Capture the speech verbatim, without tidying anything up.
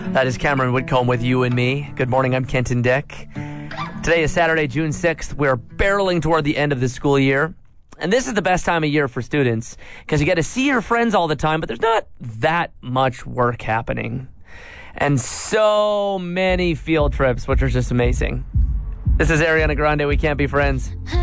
That is Cameron Whitcomb with You and Me. Good morning, I'm Kenton Dick. Today is Saturday, June sixth. We're barreling toward the end of the school year. And this is the best time of year for students because you get to see your friends all the time, but there's not that much work happening. And so many field trips, which are just amazing. This is Ariana Grande, We Can't Be Friends.